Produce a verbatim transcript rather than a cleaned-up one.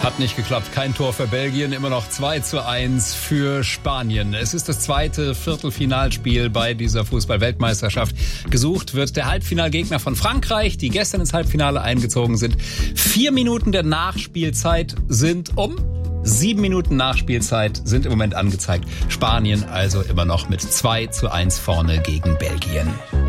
Hat nicht geklappt. Kein Tor für Belgien, immer noch zwei zu eins für Spanien. Es ist das zweite Viertelfinalspiel bei dieser Fußball-Weltmeisterschaft. Gesucht wird der Halbfinalgegner von Frankreich, die gestern ins Halbfinale eingezogen sind. Vier Minuten der Nachspielzeit sind um. Sieben Minuten Nachspielzeit sind im Moment angezeigt. Spanien also immer noch mit zwei zu eins vorne gegen Belgien.